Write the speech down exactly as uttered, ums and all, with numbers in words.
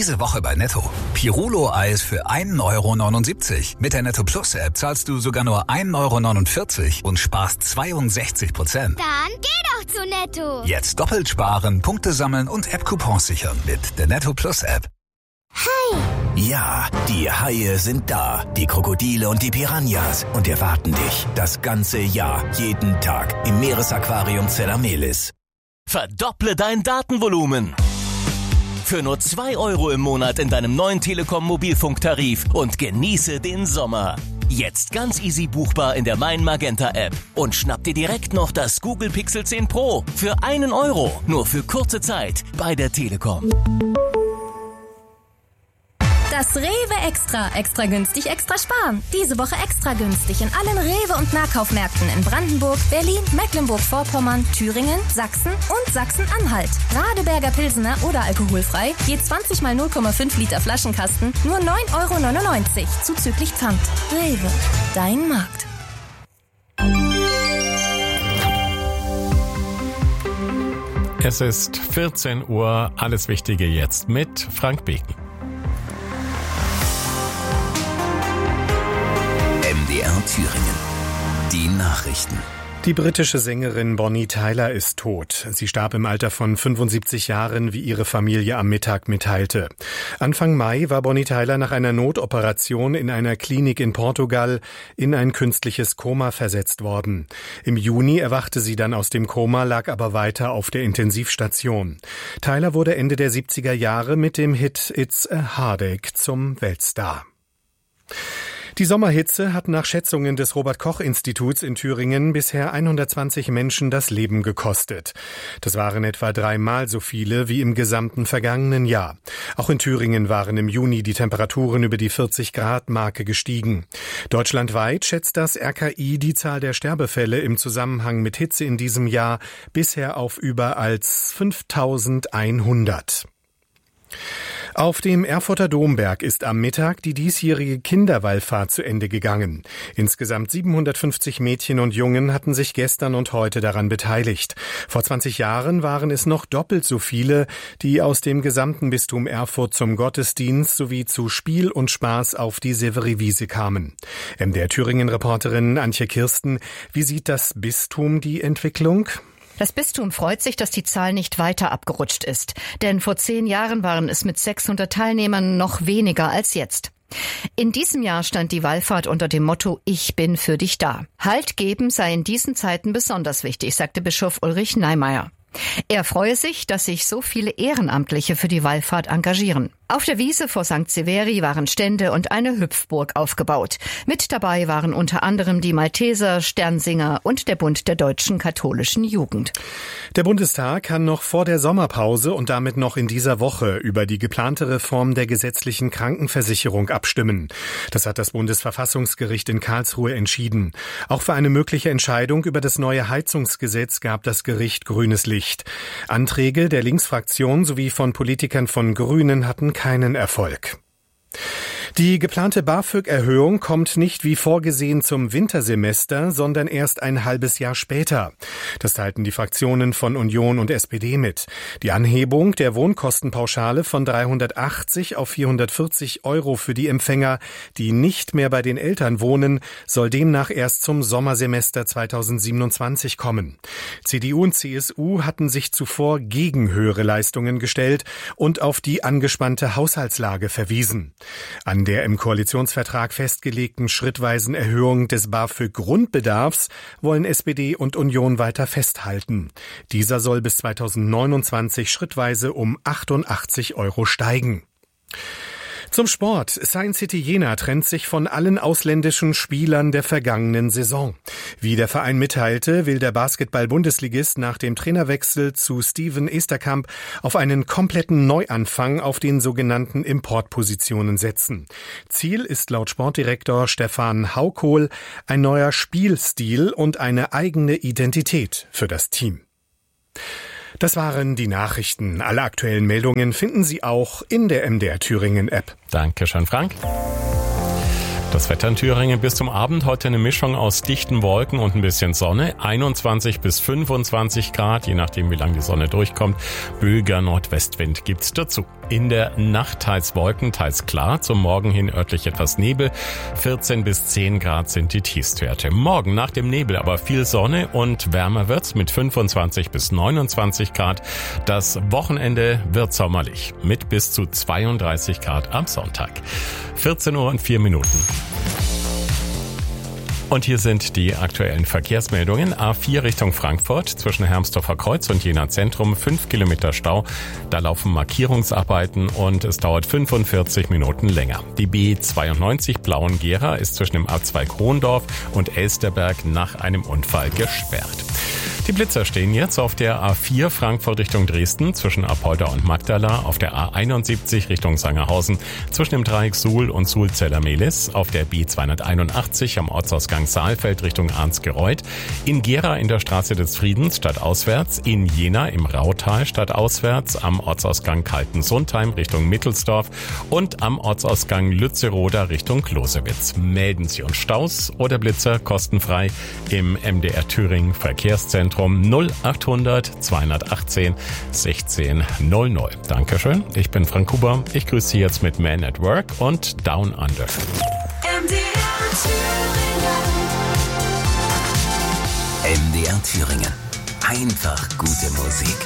Diese Woche bei Netto. Pirulo-Eis für ein Euro neunundsiebzig. Mit der Netto Plus App zahlst du sogar nur ein Euro neunundvierzig und sparst zweiundsechzig Prozent. Dann geh doch zu Netto. Jetzt doppelt sparen, Punkte sammeln und App-Coupons sichern mit der Netto Plus App. Hi. Ja, die Haie sind da. Die Krokodile und die Piranhas. Und erwarten dich das ganze Jahr, jeden Tag im Meeresaquarium Zellamelis. Verdopple dein Datenvolumen. Für nur zwei Euro im Monat in deinem neuen Telekom-Mobilfunktarif und genieße den Sommer. Jetzt ganz easy buchbar in der Mein Magenta App. Und schnapp dir direkt noch das Google Pixel zehn Pro für einen Euro. Nur für kurze Zeit bei der Telekom. Das Rewe Extra. Extra günstig, extra sparen. Diese Woche extra günstig in allen Rewe- und Nahkaufmärkten in Brandenburg, Berlin, Mecklenburg-Vorpommern, Thüringen, Sachsen und Sachsen-Anhalt. Radeberger Pilsener oder alkoholfrei, je zwanzig mal null Komma fünf Liter Flaschenkasten, nur neun Euro neunundneunzig, zuzüglich Pfand. Rewe, dein Markt. Es ist vierzehn Uhr, alles Wichtige jetzt mit Frank Beken. M D R Thüringen. Die Nachrichten. Die britische Sängerin Bonnie Tyler ist tot. Sie starb im Alter von fünfundsiebzig Jahren, wie ihre Familie am Mittag mitteilte. Anfang Mai war Bonnie Tyler nach einer Notoperation in einer Klinik in Portugal in ein künstliches Koma versetzt worden. Im Juni erwachte sie dann aus dem Koma, lag aber weiter auf der Intensivstation. Tyler wurde Ende der siebziger Jahre mit dem Hit It's a Heartache zum Weltstar. Die Sommerhitze hat nach Schätzungen des Robert-Koch-Instituts in Thüringen bisher hundertzwanzig Menschen das Leben gekostet. Das waren etwa dreimal so viele wie im gesamten vergangenen Jahr. Auch in Thüringen waren im Juni die Temperaturen über die vierzig Grad Marke gestiegen. Deutschlandweit schätzt das R K I die Zahl der Sterbefälle im Zusammenhang mit Hitze in diesem Jahr bisher auf über als fünftausendeinhundert. Auf dem Erfurter Domberg ist am Mittag die diesjährige Kinderwallfahrt zu Ende gegangen. Insgesamt siebenhundertfünfzig Mädchen und Jungen hatten sich gestern und heute daran beteiligt. Vor zwanzig Jahren waren es noch doppelt so viele, die aus dem gesamten Bistum Erfurt zum Gottesdienst sowie zu Spiel und Spaß auf die Severiwiese kamen. M D R Thüringen-Reporterin Antje Kirsten, wie sieht das Bistum die Entwicklung? Das Bistum freut sich, dass die Zahl nicht weiter abgerutscht ist. Denn vor zehn Jahren waren es mit sechshundert Teilnehmern noch weniger als jetzt. In diesem Jahr stand die Wallfahrt unter dem Motto Ich bin für dich da. Halt geben sei in diesen Zeiten besonders wichtig, sagte Bischof Ulrich Neimeyer. Er freue sich, dass sich so viele Ehrenamtliche für die Wallfahrt engagieren. Auf der Wiese vor Sankt Severi waren Stände und eine Hüpfburg aufgebaut. Mit dabei waren unter anderem die Malteser, Sternsinger und der Bund der deutschen katholischen Jugend. Der Bundestag kann noch vor der Sommerpause und damit noch in dieser Woche über die geplante Reform der gesetzlichen Krankenversicherung abstimmen. Das hat das Bundesverfassungsgericht in Karlsruhe entschieden. Auch für eine mögliche Entscheidung über das neue Heizungsgesetz gab das Gericht grünes Licht. Anträge der Linksfraktion sowie von Politikern von Grünen hatten keinen Erfolg. Die geplante BAföG-Erhöhung kommt nicht wie vorgesehen zum Wintersemester, sondern erst ein halbes Jahr später. Das teilten die Fraktionen von Union und S P D mit. Die Anhebung der Wohnkostenpauschale von dreihundertachtzig auf vierhundertvierzig Euro für die Empfänger, die nicht mehr bei den Eltern wohnen, soll demnach erst zum Sommersemester zweitausendsiebenundzwanzig kommen. C D U und C S U hatten sich zuvor gegen höhere Leistungen gestellt und auf die angespannte Haushaltslage verwiesen. An der im Koalitionsvertrag festgelegten schrittweisen Erhöhung des BAföG-Grundbedarfs wollen S P D und Union weiter festhalten. Dieser soll bis zweitausendneunundzwanzig schrittweise um achtundachtzig Euro steigen. Zum Sport. Science City Jena trennt sich von allen ausländischen Spielern der vergangenen Saison. Wie der Verein mitteilte, will der Basketball-Bundesligist nach dem Trainerwechsel zu Steven Esterkamp auf einen kompletten Neuanfang auf den sogenannten Importpositionen setzen. Ziel ist laut Sportdirektor Stefan Haukohl ein neuer Spielstil und eine eigene Identität für das Team. Das waren die Nachrichten. Alle aktuellen Meldungen finden Sie auch in der M D R Thüringen App. Dankeschön, Frank. Das Wetter in Thüringen bis zum Abend heute eine Mischung aus dichten Wolken und ein bisschen Sonne. einundzwanzig bis fünfundzwanzig Grad, je nachdem wie lange die Sonne durchkommt. Böiger Nordwestwind gibt's dazu. In der Nacht teils Wolken, teils klar. Zum Morgen hin örtlich etwas Nebel. vierzehn bis zehn Grad sind die Tiefstwerte. Morgen nach dem Nebel aber viel Sonne und wärmer wird's mit fünfundzwanzig bis neunundzwanzig Grad. Das Wochenende wird sommerlich mit bis zu zweiunddreißig Grad am Sonntag. vierzehn Uhr und vier Minuten. Und hier sind die aktuellen Verkehrsmeldungen. A vier Richtung Frankfurt zwischen Hermsdorfer Kreuz und Jena Zentrum, fünf Kilometer Stau. Da laufen Markierungsarbeiten und es dauert fünfundvierzig Minuten länger. Die B zweiundneunzig Blauen-Gera ist zwischen dem A zwei Krondorf und Elsterberg nach einem Unfall gesperrt. Die Blitzer stehen jetzt auf der A vier Frankfurt Richtung Dresden zwischen Apolda und Magdala, auf der A einundsiebzig Richtung Sangerhausen zwischen dem Dreieck Suhl und Suhl-Zeller-Mehlis, auf der B zweihunderteinundachtzig am Ortsausgang Saalfeld Richtung Arnsgereuth, in Gera in der Straße des Friedens stadtauswärts, in Jena im Rautal stadtauswärts, am Ortsausgang Kaltensundheim Richtung Mittelsdorf und am Ortsausgang Lützeroda Richtung Klosewitz. Melden Sie uns Staus oder Blitzer kostenfrei im M D R Thüringen Verkehrszentrum null achthundert zweihundertachtzehn sechzehn null null. Dankeschön, ich bin Frank Huber. Ich grüße Sie jetzt mit Man at Work und Down Under. M D R Thüringen. M D R Thüringen. Einfach gute Musik.